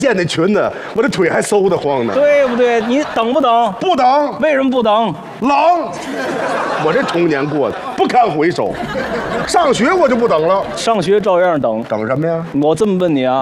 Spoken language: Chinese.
见那裙子，我这腿还嗖得慌呢。 对不对？你等不等？ 不等， 为什么不等？ 冷。我这童年过得不堪回首。上学我就不等了， 上学照样等。 等什么呀？ 我这么问你啊。